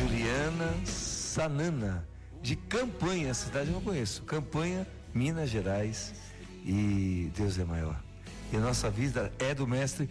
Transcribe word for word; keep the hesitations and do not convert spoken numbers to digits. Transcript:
Juliana Sanana, de Campanha, essa cidade eu não conheço, Campanha, Minas Gerais. E Deus é maior. E a nossa vida é do Mestre.